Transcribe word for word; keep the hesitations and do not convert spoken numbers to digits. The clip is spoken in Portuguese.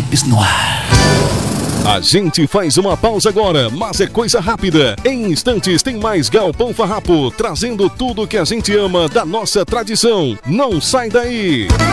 Drops no ar. A gente faz uma pausa agora, mas é coisa rápida. Em instantes tem mais Galpão Farrapo, trazendo tudo que a gente ama da nossa tradição. Não sai daí!